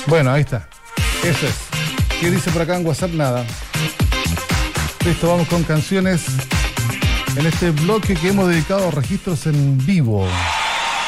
Bueno, ahí está. Eso es. ¿Qué dice por acá en WhatsApp? Nada. Listo, vamos con canciones en este bloque que hemos dedicado a registros en vivo.